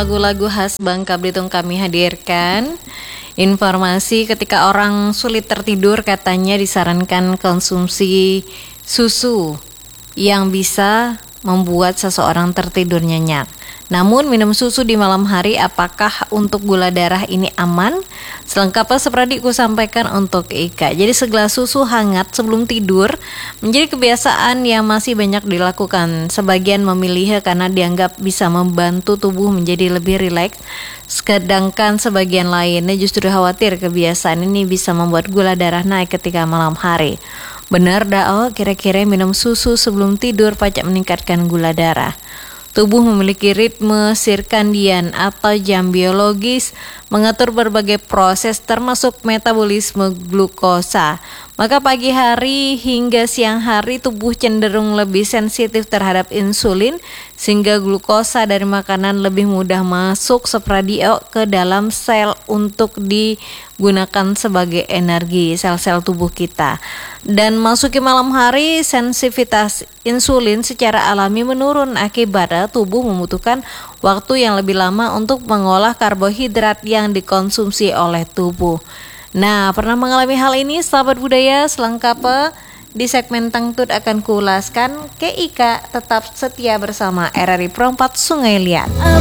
Lagu-lagu khas Bangka Belitung kami hadirkan. Informasi ketika orang sulit tertidur katanya disarankan konsumsi susu yang bisa membuat seseorang tertidur nyenyak. Namun minum susu di malam hari apakah untuk gula darah ini aman? Selengkapnya seperti ku sampaikan untuk Ika. Jadi segelas susu hangat sebelum tidur menjadi kebiasaan yang masih banyak dilakukan. Sebagian memilihnya karena dianggap bisa membantu tubuh menjadi lebih rileks. Sedangkan sebagian lainnya justru khawatir kebiasaan ini bisa membuat gula darah naik ketika malam hari. Benar dah, kira-kira minum susu sebelum tidur pacak meningkatkan gula darah. Tubuh memiliki ritme sirkadian atau jam biologis mengatur berbagai proses termasuk metabolisme glukosa. Maka pagi hari hingga siang hari tubuh cenderung lebih sensitif terhadap insulin sehingga glukosa dari makanan lebih mudah masuk sepradio ke dalam sel untuk digunakan sebagai energi sel-sel tubuh kita. Dan masuki malam hari sensitivitas insulin secara alami menurun akibat tubuh membutuhkan waktu yang lebih lama untuk mengolah karbohidrat yang dikonsumsi oleh tubuh. Nah, pernah mengalami hal ini sahabat budaya? Selengkapnya di segmen Tangtut akan kuulaskan ke Ika. Tetap setia bersama RRI Pro 4 Sungai Liat.